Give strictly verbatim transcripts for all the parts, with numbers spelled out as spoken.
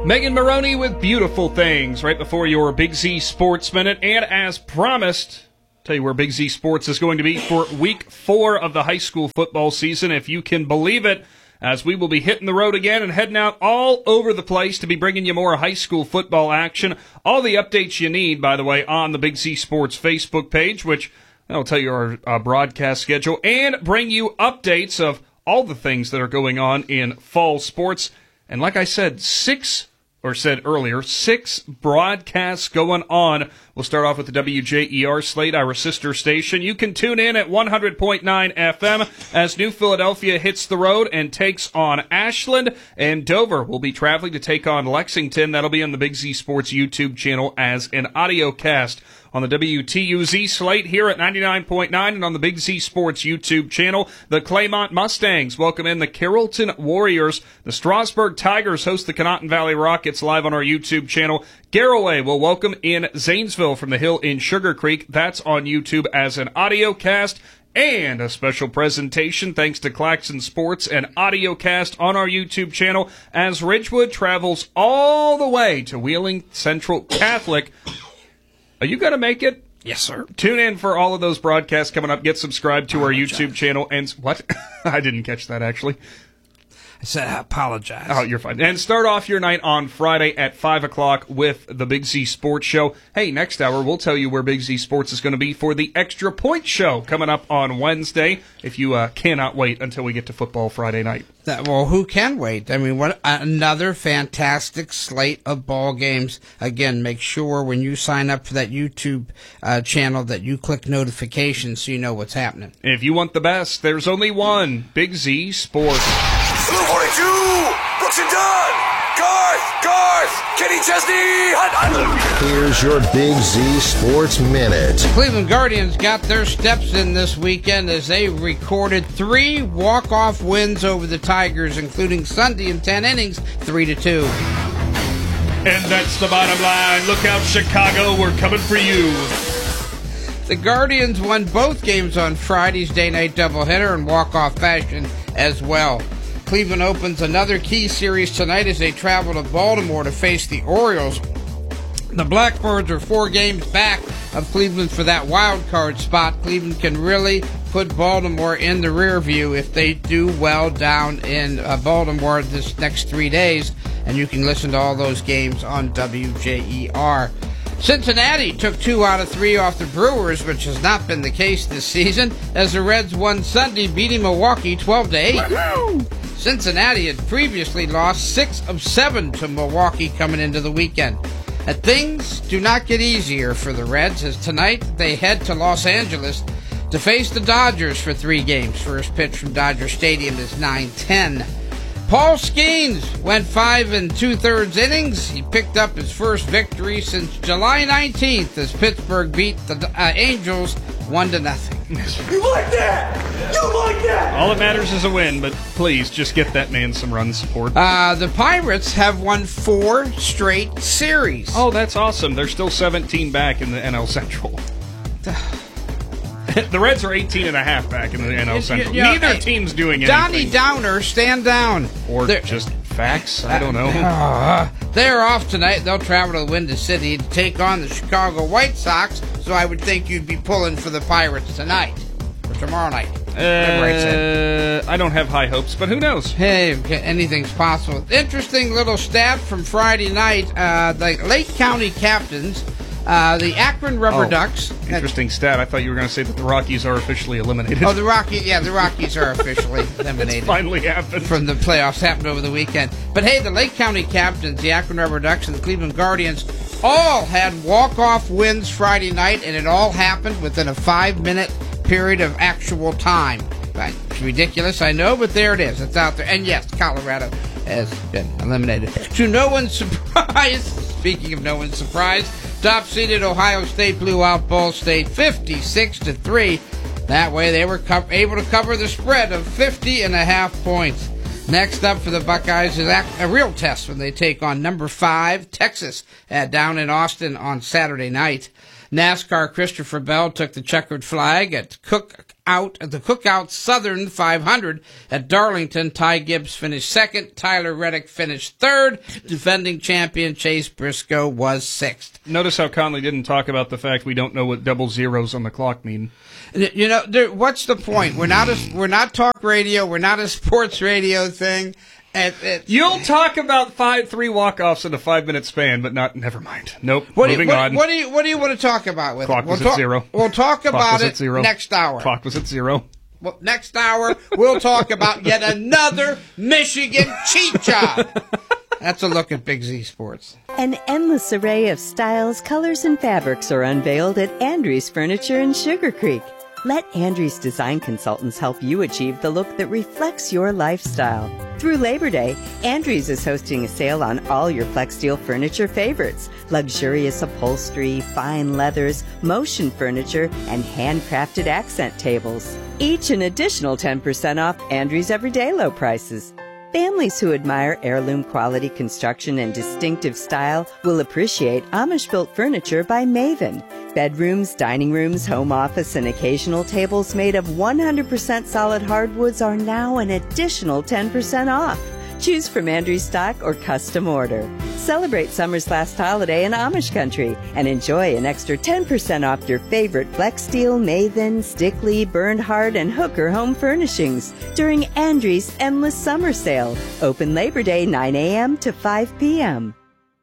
Megan Maroney with Beautiful Things right before your Big Z Sports Minute. And as promised, tell you where Big Z Sports is going to be for week four of the high school football season, if you can believe it, as we will be hitting the road again and heading out all over the place to be bringing you more high school football action. All the updates you need, by the way, on the Big Z Sports Facebook page, which I'll tell you our uh, broadcast schedule, and bring you updates of all the things that are going on in fall sports. And like I said, six or said earlier, six broadcasts going on. We'll start off with the W J E R slate, our sister station. You can tune in at one hundred point nine F M as New Philadelphia hits the road and takes on Ashland, and Dover will be traveling to take on Lexington. That'll be on the Big Z Sports YouTube channel as an audio cast. On the W T U Z slate here at ninety-nine point nine and on the Big Z Sports YouTube channel, the Claymont Mustangs welcome in the Carrollton Warriors. The Strasburg Tigers host the Conotton Valley Rockets live on our YouTube channel. Garraway will welcome in Zanesville from the Hill in Sugar Creek. That's on YouTube as an audio cast. And a special presentation thanks to Claxon Sports and audio cast on our YouTube channel as Ridgewood travels all the way to Wheeling Central Catholic. Are you going to make it? Yes, sir. Tune in for all of those broadcasts coming up. Get subscribed to our YouTube channel. And what? I didn't catch that, actually. I said I apologize. Oh, you're fine. And start off your night on Friday at five o'clock with the Big Z Sports Show. Hey, next hour, we'll tell you where Big Z Sports is going to be for the Extra Point Show coming up on Wednesday, if you uh, cannot wait until we get to football Friday night. That, well, who can wait? I mean, what another fantastic slate of ball games. Again, make sure when you sign up for that YouTube uh, channel that you click notifications so you know what's happening. If you want the best, there's only one, Big Z Sports. Blue forty-two, Brooks and Dunn, Garth, Garth, Kenny Chesney, Hunt, Hunt. Here's your Big Z Sports Minute. Cleveland Guardians got their steps in this weekend as they recorded three walk-off wins over the Tigers, including Sunday in ten innings, three to two. And that's the bottom line. Look out, Chicago, we're coming for you. The Guardians won both games on Friday's day-night doubleheader in walk-off fashion as well. Cleveland opens another key series tonight as they travel to Baltimore to face the Orioles. The Blackbirds are four games back of Cleveland for that wild card spot. Cleveland can really put Baltimore in the rear view if they do well down in uh, Baltimore this next three days. And you can listen to all those games on W J E R. Cincinnati took two out of three off the Brewers, which has not been the case this season, as the Reds won Sunday, beating Milwaukee twelve to eight. Woo-hoo! Cincinnati had previously lost six of seven to Milwaukee coming into the weekend. And things do not get easier for the Reds, as tonight they head to Los Angeles to face the Dodgers for three games. First pitch from Dodger Stadium is nine ten. Paul Skeens went five and two-thirds innings. He picked up his first victory since July nineteenth as Pittsburgh beat the uh, Angels one to nothing. You like that? You like that? All that matters is a win, but please just get that man some run support. Uh, the Pirates have won four straight series. Oh, that's awesome. They're still seventeen back in the N L Central. The Reds are eighteen and a half back in the N L Central. You know, Neither hey, team's doing anything. Donnie Downer, stand down. Or They're, just facts. I don't know. Uh, they're off tonight. They'll travel to Windy City to take on the Chicago White Sox, so I would think you'd be pulling for the Pirates tonight. Or tomorrow night. Uh, I don't have high hopes, but who knows? Hey, anything's possible. Interesting little stat from Friday night. Uh, the Lake County captains, uh, the Akron Rubber oh, Ducks. Interesting stat. I thought you were going to say that the Rockies are officially eliminated. Oh, the Rockies, yeah, the Rockies are officially eliminated. It's finally happened. From the playoffs, happened over the weekend. But hey, the Lake County captains, the Akron Rubber Ducks and the Cleveland Guardians, all had walk-off wins Friday night, and it all happened within a five-minute period of actual time. Right. It's ridiculous, I know, but there it is. It's out there. And yes, Colorado has been eliminated. To no one's surprise, speaking of no one's surprise, top-seeded Ohio State blew out Ball State fifty-six to three. That way they were co- able to cover the spread of fifty and a half points. Next up for the Buckeyes is a real test when they take on number five, Texas, uh, down in Austin on Saturday night. NASCAR Christopher Bell took the checkered flag at Cookout, the Cookout Southern five hundred at Darlington. Ty Gibbs finished second. Tyler Reddick finished third. Defending champion Chase Briscoe was sixth. Notice how Conley didn't talk about the fact we don't know what double zeros on the clock mean. You know, there, what's the point? We're not a, we're not talk radio. We're not a sports radio thing. And, and, You'll talk about five, three walk-offs in a five-minute span, but not. Never mind. Nope. What Moving do you, what, on. What do you What do you want to talk about with Clock it? was we'll at talk, zero. We'll talk Clock about was it at zero. next hour. Clock was at zero. Well, next hour we'll talk about yet another Michigan cheat job. That's a look at Big Z Sports. An endless array of styles, colors, and fabrics are unveiled at Andrews Furniture in Sugar Creek. Let Andrews Design Consultants help you achieve the look that reflects your lifestyle. Through Labor Day, Andrews is hosting a sale on all your Flexsteel furniture favorites, luxurious upholstery, fine leathers, motion furniture, and handcrafted accent tables. Each an additional ten percent off Andrews everyday low prices. Families who admire heirloom quality construction and distinctive style will appreciate Amish-built furniture by Maven. Bedrooms, dining rooms, home office, and occasional tables made of one hundred percent solid hardwoods are now an additional ten percent off. Choose from Andrews stock or custom order. Celebrate summer's last holiday in Amish country and enjoy an extra ten percent off your favorite Flexsteel, Maven, Stickley, Bernhardt, and Hooker home furnishings during Andrews' Endless Summer Sale. Open Labor Day nine a.m. to five p.m.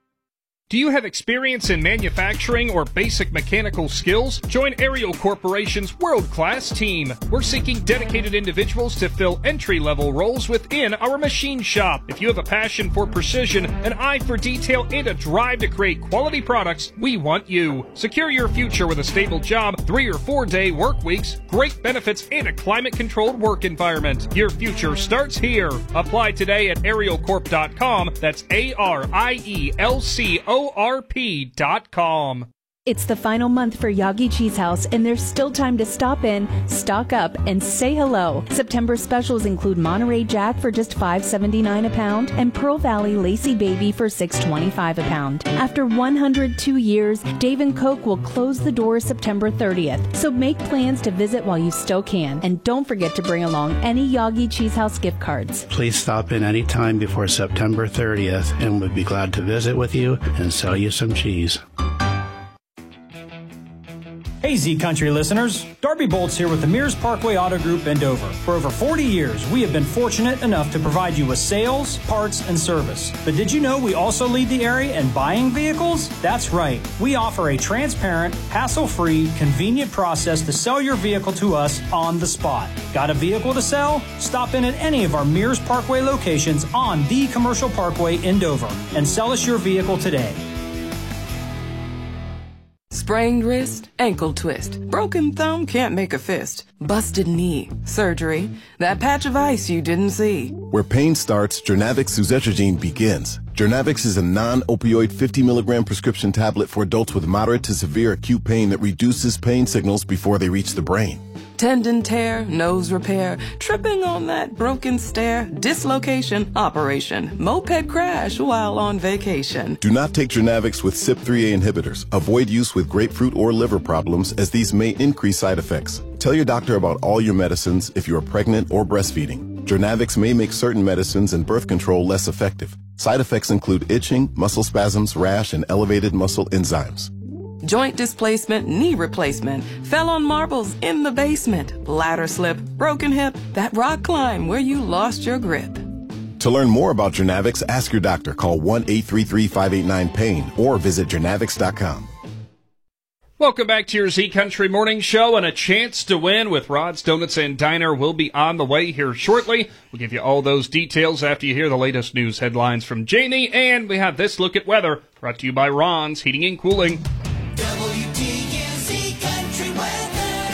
Do you have experience in manufacturing or basic mechanical skills? Join Ariel Corporation's world-class team. We're seeking dedicated individuals to fill entry-level roles within our machine shop. If you have a passion for precision, an eye for detail, and a drive to create quality products, we want you. Secure your future with a stable job, three or four-day work weeks, great benefits, and a climate-controlled work environment. Your future starts here. Apply today at ariel corp dot com. That's A R I E L C O R P dot com. It's the final month for Yagi Cheese House, and there's still time to stop in, stock up, and say hello. September specials include Monterey Jack for just five seventy-nine a pound and Pearl Valley Lacy Baby for six twenty-five a pound. After one hundred two years, Dave and Coke will close the doors September thirtieth, so make plans to visit while you still can. And don't forget to bring along any Yagi Cheese House gift cards. Please stop in any time before September thirtieth, and we'd be glad to visit with you and sell you some cheese. Hey Z Country listeners, Darby Bolts here with the Mears Parkway Auto Group in Dover. For over forty years, we have been fortunate enough to provide you with sales, parts, and service. But did you know we also lead the area in buying vehicles? That's right. We offer a transparent, hassle-free, convenient process to sell your vehicle to us on the spot. Got a vehicle to sell? Stop in at any of our Mears Parkway locations on the Commercial Parkway in Dover and sell us your vehicle today. Sprained wrist, ankle twist, broken thumb, can't make a fist, busted knee, surgery, that patch of ice you didn't see. Where pain starts, Jernavix suzetrigine begins. Jernavix is a non-opioid fifty milligram prescription tablet for adults with moderate to severe acute pain that reduces pain signals before they reach the brain. Tendon tear, nose repair, tripping on that broken stair, dislocation, operation, moped crash while on vacation. Do not take Jernavix with C Y P three A inhibitors. Avoid use with grapefruit or liver problems, as these may increase side effects. Tell your doctor about all your medicines if you are pregnant or breastfeeding. Jernavix may make certain medicines and birth control less effective. Side effects include itching, muscle spasms, rash, and elevated muscle enzymes. Joint displacement, knee replacement, fell on marbles in the basement, ladder slip, broken hip, that rock climb where you lost your grip. To learn more about Jernavix, ask your doctor. Call one eight three three, five eight nine, pain or visit jernavix dot com. Welcome back to your Z Country Morning Show, and a chance to win with Rod's Donuts and Diner will be on the way here shortly. We'll give you all those details after you hear the latest news headlines from Jamie, and we have this look at weather brought to you by Ron's Heating and Cooling. W T U Z Country Weather.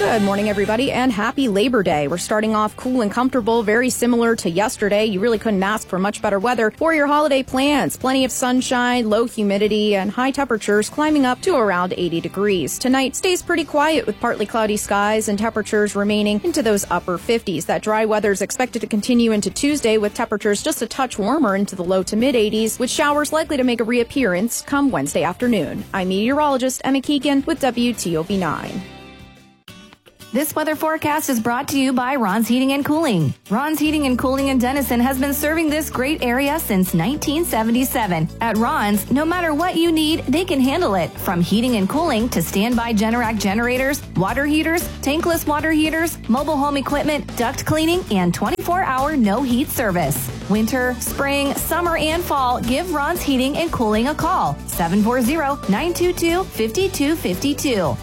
Good morning, everybody, and happy Labor Day. We're starting off cool and comfortable, very similar to yesterday. You really couldn't ask for much better weather for your holiday plans. Plenty of sunshine, low humidity, and high temperatures climbing up to around eighty degrees. Tonight stays pretty quiet with partly cloudy skies and temperatures remaining into those upper fifties. That dry weather is expected to continue into Tuesday with temperatures just a touch warmer into the low to mid eighties, with showers likely to make a reappearance come Wednesday afternoon. I'm meteorologist Emma Keegan with W T O V nine. This weather forecast is brought to you by Ron's Heating and Cooling. Ron's Heating and Cooling in Denison has been serving this great area since nineteen seventy-seven. At Ron's, no matter what you need, they can handle it. From heating and cooling to standby Generac generators, water heaters, tankless water heaters, mobile home equipment, duct cleaning, and twenty-four hour no heat service. Winter, spring, summer, and fall, give Ron's Heating and Cooling a call. seven four zero, nine two two, five two five two.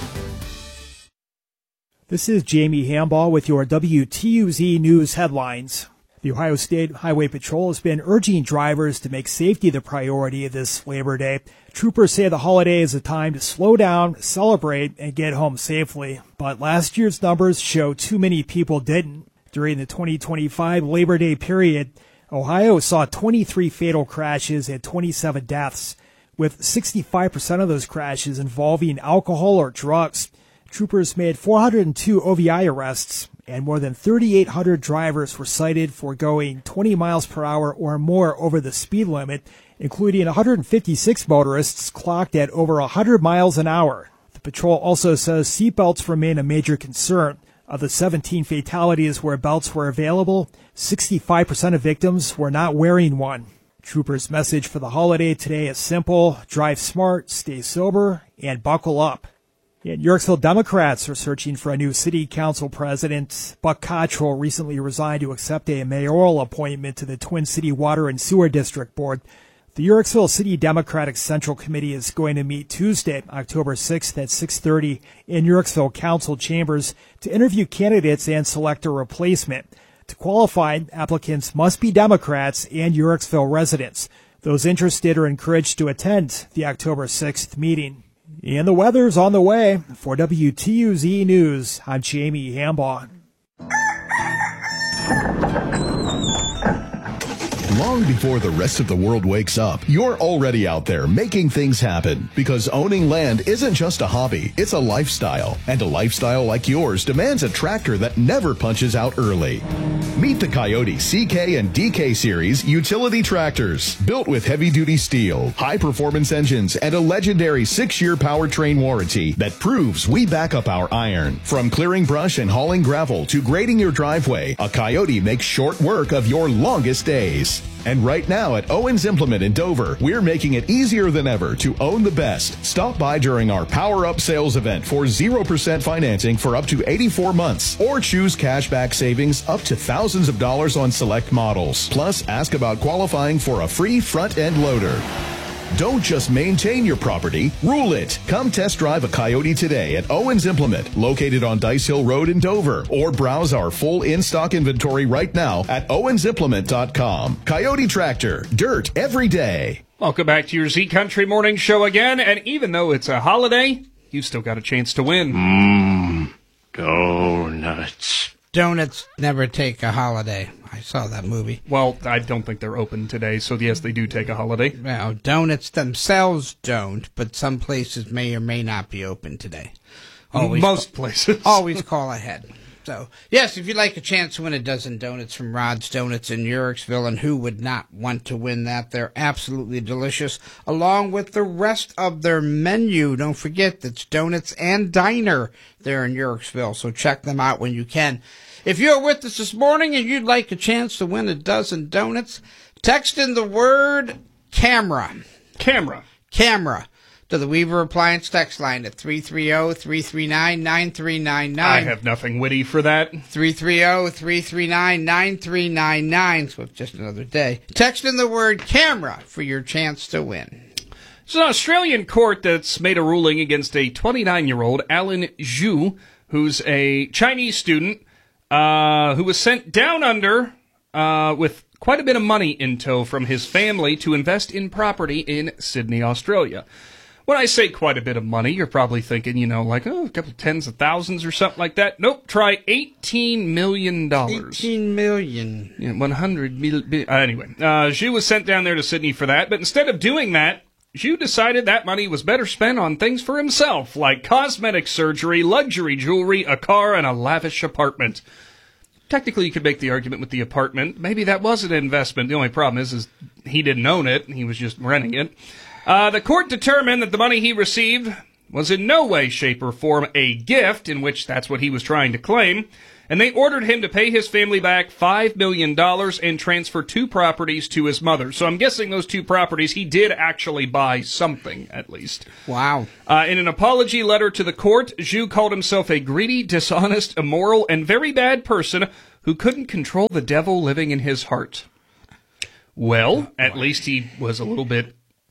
This is Jamie Hamball with your W T U Z News headlines. The Ohio State Highway Patrol has been urging drivers to make safety the priority this Labor Day. Troopers say the holiday is a time to slow down, celebrate, and get home safely. But last year's numbers show too many people didn't. During the twenty twenty-five Labor Day period, Ohio saw twenty-three fatal crashes and twenty-seven deaths, with sixty-five percent of those crashes involving alcohol or drugs. Troopers made four hundred two O V I arrests, and more than thirty-eight hundred drivers were cited for going twenty miles per hour or more over the speed limit, including one hundred fifty-six motorists clocked at over one hundred miles an hour. The patrol also says seatbelts remain a major concern. Of the seventeen fatalities where belts were available, sixty-five percent of victims were not wearing one. Troopers' message for the holiday today is simple: drive smart, stay sober, and buckle up. And Yorksville Democrats are searching for a new city council president. Buck Cottrell recently resigned to accept a mayoral appointment to the Twin City Water and Sewer District Board. The Yorksville City Democratic Central Committee is going to meet Tuesday, October sixth at six thirty in Yorksville Council chambers to interview candidates and select a replacement. To qualify, applicants must be Democrats and Yorksville residents. Those interested are encouraged to attend the October sixth meeting. And the weather's on the way. For W T U Z News, I'm Jamie Hamball. Long before the rest of the world wakes up, you're already out there making things happen. Because owning land isn't just a hobby, it's a lifestyle. And a lifestyle like yours demands a tractor that never punches out early. Meet the Coyote C K and D K Series utility tractors. Built with heavy-duty steel, high-performance engines, and a legendary six-year powertrain warranty that proves we back up our iron. From clearing brush and hauling gravel to grading your driveway, a Coyote makes short work of your longest days. And right now at Owens Implement in Dover, we're making it easier than ever to own the best. Stop by during our Power Up sales event for zero percent financing for up to eighty-four months, or choose cashback savings up to thousands of dollars on select models. Plus, ask about qualifying for a free front-end loader. Don't just maintain your property, rule it. Come test drive a Coyote today at Owens Implement, located on Dice Hill Road in Dover, or browse our full in-stock inventory right now at owens implement dot com. Coyote Tractor, dirt every day. Welcome back to your Z Country Morning Show again, and even though it's a holiday, you still got a chance to win. Mmm, donuts. Donuts never take a holiday. I saw that movie. Well, I don't think they're open today, so yes, they do take a holiday. Well, donuts themselves don't, but some places may or may not be open today. Always Most call, places. Always call ahead. So, yes, if you'd like a chance to win a dozen donuts from Rod's Donuts in Yorksville, and who would not want to win that? They're absolutely delicious, along with the rest of their menu. Don't forget, that's Donuts and Diner there in Yorksville, so check them out when you can. If you're with us this morning and you'd like a chance to win a dozen donuts, text in the word camera. Camera. Camera. To the Weaver Appliance text line at three three zero, three three nine, nine three nine nine. I have nothing witty for that. three three zero, three three nine, nine three nine nine. So it's just another day. Text in the word camera for your chance to win. It's an Australian court that's made a ruling against a twenty-nine-year-old, Alan Zhu, who's a Chinese student uh, who was sent down under uh, with quite a bit of money in tow from his family to invest in property in Sydney, Australia. When I say quite a bit of money, you're probably thinking, you know, like, oh, a couple tens of thousands or something like that. Nope, try eighteen million dollars. eighteen million dollars. Yeah, one hundred million. Uh, anyway, uh, Zhu was sent down there to Sydney for that, but instead of doing that, Zhu decided that money was better spent on things for himself, like cosmetic surgery, luxury jewelry, a car, and a lavish apartment. Technically, you could make the argument with the apartment. Maybe that was an investment. The only problem is, is he didn't own it. He was just renting it. Uh, the court determined that the money he received was in no way, shape, or form a gift, in which that's what he was trying to claim, and they ordered him to pay his family back five million dollars and transfer two properties to his mother. So I'm guessing those two properties, he did actually buy something, at least. Wow. Uh, in an apology letter to the court, Zhu called himself a greedy, dishonest, immoral, and very bad person who couldn't control the devil living in his heart. Well, at least he was a little bit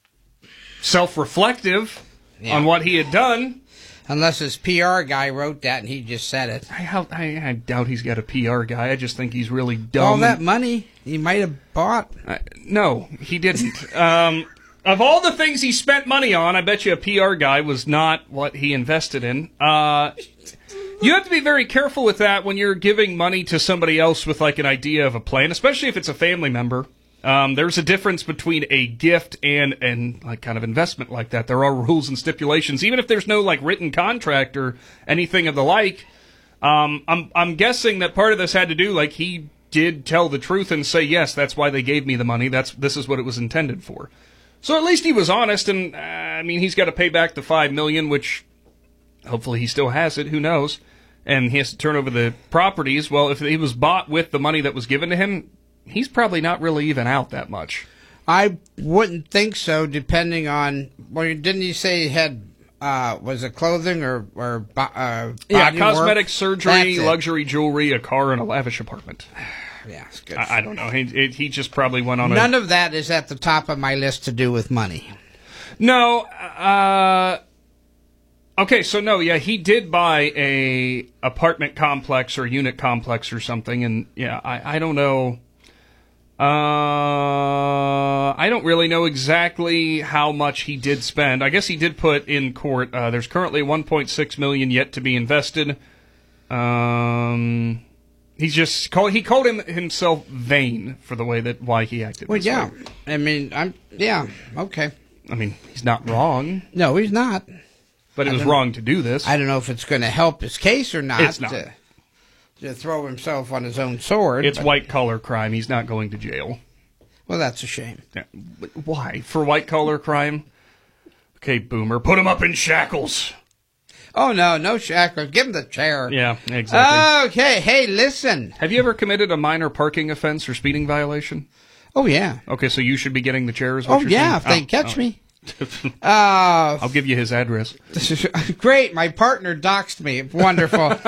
self-reflective yeah. on what he had done. Unless his P R guy wrote that and he just said it. I, I, I doubt he's got a P R guy. I just think he's really dumb. All that money he might have bought. Uh, no, he didn't. um, of all the things he spent money on, I bet you a P R guy was not what he invested in. Uh, you have to be very careful with that when you're giving money to somebody else with like an idea of a plan, especially if it's a family member. Um, there's a difference between a gift and, and like kind of investment like that. There are rules and stipulations, even if there's no like written contract or anything of the like. Um, I'm, I'm guessing that part of this had to do, like he did tell the truth and say, yes, that's why they gave me the money. That's, this is what it was intended for. So at least he was honest. And uh, I mean, he's got to pay back the five million dollars, which hopefully he still has it. Who knows? And he has to turn over the properties. Well, if he was bought with the money that was given to him, he's probably not really even out that much. I wouldn't think so, depending on... Well, didn't he say he had... Uh, was it clothing or, or uh, body Yeah, cosmetic work? surgery, luxury jewelry, a car, and a lavish apartment. Yeah, it's good. I, I don't know. He, it, he just probably went on None a... of that is at the top of my list to do with money. No, uh... Okay, so no, yeah, he did buy a apartment complex or unit complex or something, and yeah, I, I don't know... Uh, I don't really know exactly how much he did spend. I guess he did put in court. Uh, there's currently one point six million dollars yet to be invested. Um, he's just called. He called him himself vain for the way that why he acted. Well, this yeah. way. I mean, I'm yeah. Okay. I mean, he's not wrong. No, he's not. But it I was wrong to do this. I don't know if it's going to help his case or not. It's not. To, to throw himself on his own sword. It's but, white-collar crime. He's not going to jail. Well, that's a shame. Yeah. Why? For white-collar crime? Okay, boomer, put him up in shackles. Oh, no, no shackles. Give him the chair. Yeah, exactly. Okay, hey, listen. Have you ever committed a minor parking offense or speeding violation? Oh, yeah. Okay, so you should be getting the chair, is what Oh, you're yeah, saying? if they oh, catch oh. me. uh, I'll give you his address. Great, my partner doxed me. Wonderful.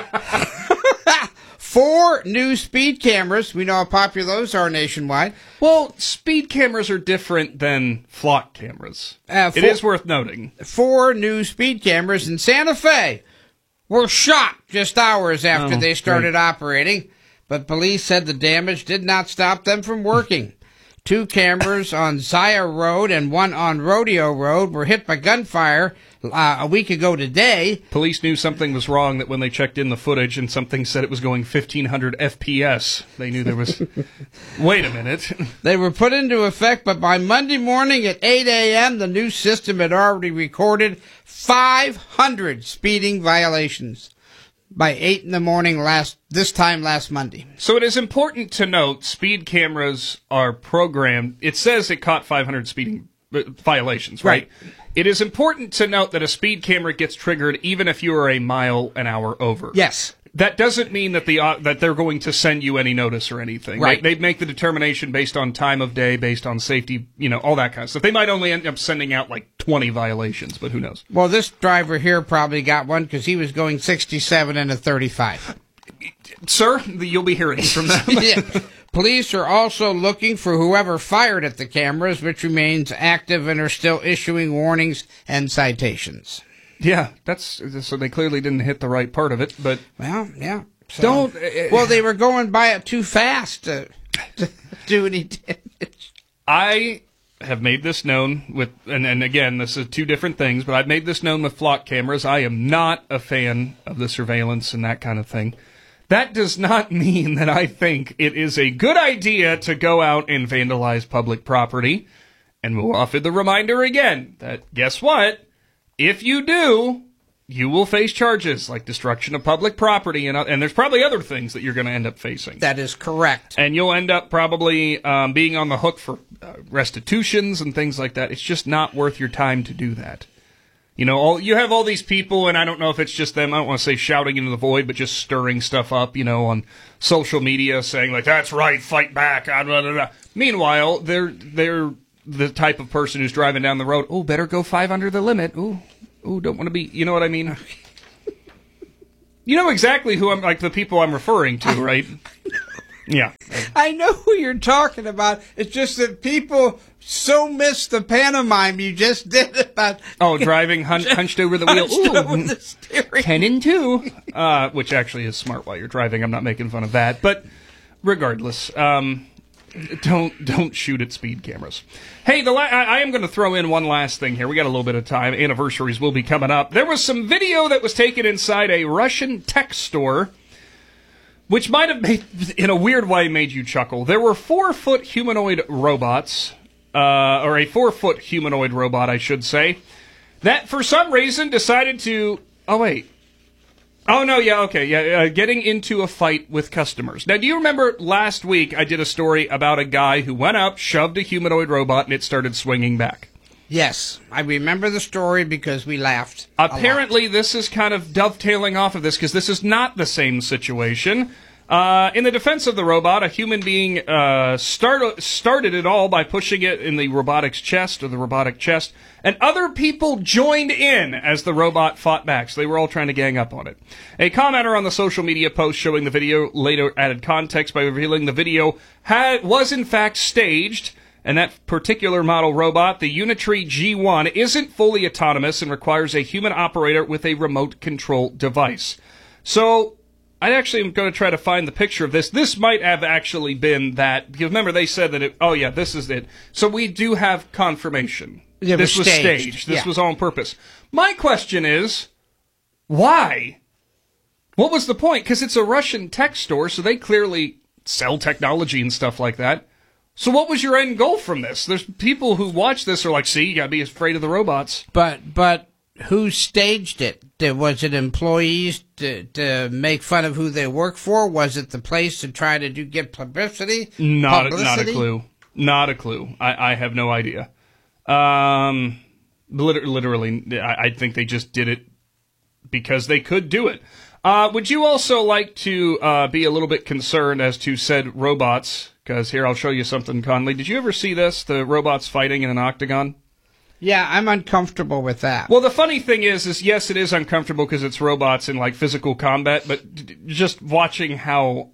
Four new speed cameras. We know how popular those are nationwide. Well, speed cameras are different than flock cameras. Uh, four, it is worth noting. Four new speed cameras in Santa Fe were shot just hours after oh, they started great. operating, but police said the damage did not stop them from working. Two cameras on Zaya Road and one on Rodeo Road were hit by gunfire uh, a week ago today. Police knew something was wrong that when they checked in the footage and something said it was going fifteen hundred F P S, they knew there was... Wait a minute. They were put into effect, but by Monday morning at eight a.m., the new system had already recorded five hundred speeding violations. By eight in the morning last this time last Monday. So it is important to note speed cameras are programmed. It says it caught five hundred speeding violations, right? right? It is important to note that a speed camera gets triggered even if you are a mile an hour over. Yes. That doesn't mean that the uh, that they're going to send you any notice or anything. Right. They, they make the determination based on time of day, based on safety, you know, all that kind of stuff. They might only end up sending out like twenty violations, but who knows? Well, this driver here probably got one because he was going sixty-seven and a thirty-five. Sir, you'll be hearing from them. Yeah. Police are also looking for whoever fired at the cameras, which remains active and are still issuing warnings and citations. Yeah, that's so they clearly didn't hit the right part of it, but well, yeah. So, don't. Uh, well, they were going by it too fast to, to do any damage. I have made this known with, and, and again, this is two different things, but I've made this known with flock cameras. I am not a fan of the surveillance and that kind of thing. That does not mean that I think it is a good idea to go out and vandalize public property. And we'll offer the reminder again that, guess what? If you do, you will face charges like destruction of public property, and, and there's probably other things that you're going to end up facing. That is correct. And you'll end up probably um, being on the hook for uh, restitutions and things like that. It's just not worth your time to do that. You know, all, you have all these people, and I don't know if it's just them, I don't want to say shouting into the void, but just stirring stuff up, you know, on social media, saying like, that's right, fight back, blah, blah, blah. Meanwhile, they're, they're the type of person who's driving down the road, oh, better go five under the limit, ooh. Ooh, don't want to be, you know what I mean? You know exactly who I'm, like the people I'm referring to, right? Yeah. I know who you're talking about. It's just that people so miss the pantomime you just did about... Oh, driving hun- hunched over the wheel. Hunched Ooh, over the steering. ten and two. Uh, which actually is smart while you're driving. I'm not making fun of that. But regardless, um... Don't don't shoot at speed cameras. Hey, the la- I, I am going to throw in one last thing here. We got a little bit of time. Anniversaries will be coming up. There was some video that was taken inside a Russian tech store, which might have made, in a weird way, made you chuckle. There were four-foot humanoid robots, uh, or a four-foot humanoid robot, I should say, that for some reason decided to... Oh, wait. Oh, no, yeah, okay, yeah, uh, getting into a fight with customers. Now, do you remember last week I did a story about a guy who went up, shoved a humanoid robot, and it started swinging back? Yes, I remember the story because we laughed. Apparently, this is kind of dovetailing off of this, because this is not the same situation. Uh, in the defense of the robot, a human being uh, start, started it all by pushing it in the robotic's chest, or the robotic chest, and other people joined in as the robot fought back, so they were all trying to gang up on it. A commenter on the social media post showing the video later added context by revealing the video had, was in fact staged, and that particular model robot, the Unitree G one, isn't fully autonomous and requires a human operator with a remote control device. So... I actually am going to try to find the picture of this. This might have actually been that, because remember they said that it, oh yeah, this is it. So we do have confirmation. It this was was staged. staged. This Yeah. was all on purpose. My question is, why? What was the point? Because it's a Russian tech store, so they clearly sell technology and stuff like that. So what was your end goal from this? There's people who watch this are like, see, you gotta be afraid of the robots. But, but... Who staged it? Was it employees to, to make fun of who they work for? Was it the place to try to do get publicity? Not, publicity? not a clue. Not a clue. I, I have no idea. Um, liter- literally, I, I think they just did it because they could do it. Uh, would you also like to uh, be a little bit concerned as to said robots? Because here, I'll show you something, Conley. Did you ever see this, the robots fighting in an octagon? Yeah, I'm uncomfortable with that. Well, the funny thing is, is yes, it is uncomfortable because it's robots in like physical combat, but d- just watching how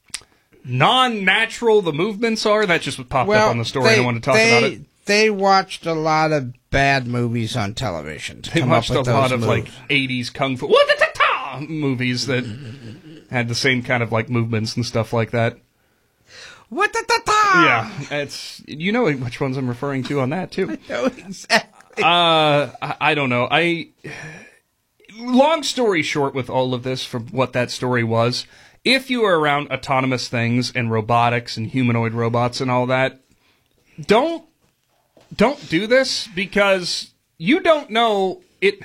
non-natural the movements are, that just popped well, up on the story. They, I don't want to talk they, about it. They watched a lot of bad movies on television. To They come watched up with a lot those of moves. like eighties kung fu Wa-da-da-da! movies that had the same kind of like movements and stuff like that. What the ta ta? Yeah, it's you know which ones I'm referring to on that too. I know exactly. Uh, I, I don't know. I long story short, with all of this, from what that story was, if you are around autonomous things and robotics and humanoid robots and all that, don't don't do this because you don't know it.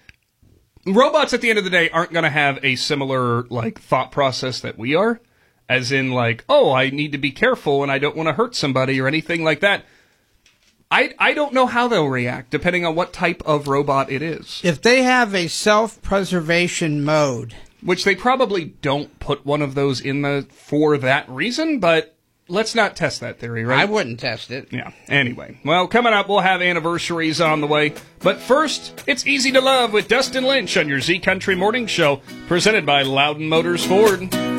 Robots at the end of the day aren't going to have a similar like thought process that we are. As in, like, oh, I need to be careful and I don't want to hurt somebody or anything like that. I, I don't know how they'll react, depending on what type of robot it is. If they have a self-preservation mode... Which they probably don't put one of those in the for that reason, but let's not test that theory, right? I wouldn't test it. Yeah. Anyway, well, coming up, we'll have anniversaries on the way. But first, it's Easy to Love with Dustin Lynch on your Z Country Morning Show, presented by Loudon Motors Ford.